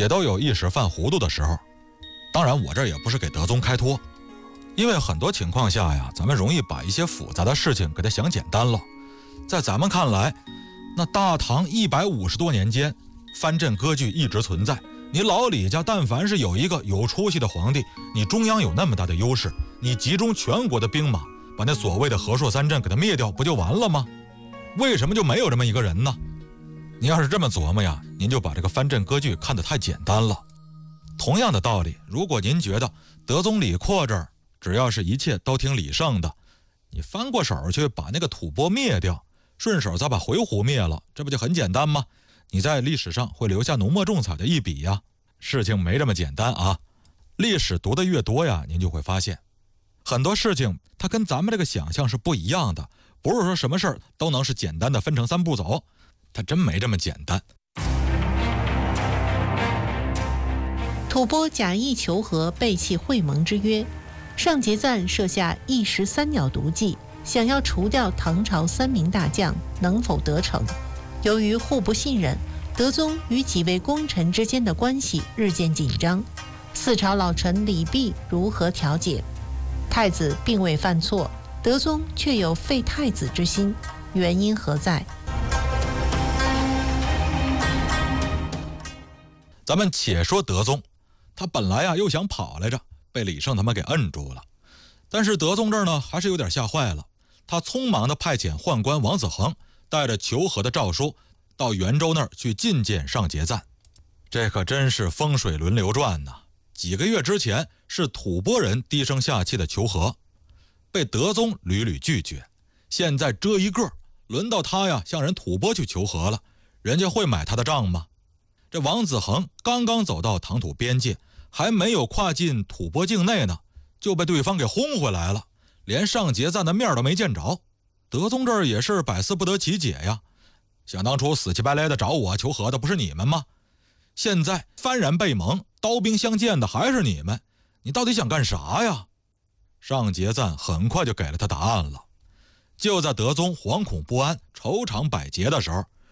也都有一时犯糊涂的时候。当然我这也不是给德宗开脱，因为很多情况下呀，咱们容易把一些复杂的事情给它想简单了。在咱们看来，那大唐150多年间，藩镇割据一直存在，你老李家但凡是有一个有出息的皇帝，你中央有那么大的优势，你集中全国的兵马，把那所谓的和硕三镇给它灭掉，不就完了吗？为什么就没有这么一个人呢？您要是这么琢磨呀，您就把这个藩镇割据看得太简单了。同样的道理，如果您觉得德宗李阔这儿只要是一切都听李胜的，你翻过手去把那个吐蕃灭掉，顺手再把回鹘灭了，这不就很简单吗？你在历史上会留下浓墨重彩的一笔呀。事情没这么简单啊。历史读得越多呀，您就会发现很多事情它跟咱们这个想象是不一样的，不是说什么事儿都能是简单的分成3步走，它真没这么简单。 吐蕃假意求和，背弃会盟之约，上节赞设下一石三鸟毒计，想要除掉唐朝3名大将，能否得逞？由于互不信任，德宗与几位功臣之间的关系日渐紧张。四朝老臣李泌如何调解？太子并未犯错，德宗却有废太子之心，原因何在？ 咱们且说德宗，他本来又想跑来着，被李胜他们给摁住了。但是德宗这儿呢，还是有点吓坏了。他匆忙地派遣宦官王子恒带着求和的诏书到元州那儿去觐见上节赞。这可真是风水轮流转呐！几个月之前是吐蕃人低声下气的求和，被德宗屡屡拒绝。现在这一个轮到他向人吐蕃去求和了，人家会买他的账吗？这王子恒刚刚走到唐吐边界，还没有跨进吐蕃境内呢，就被对方给轰回来了，连上节赞的面都没见着。德宗这儿也是百思不得其解呀，想当初死乞白赖的找我求和的不是你们吗？现在幡然被蒙，刀兵相见的还是你们，你到底想干啥呀？上节赞很快就给了他答案了。就在德宗惶恐不安、愁肠百结的时候，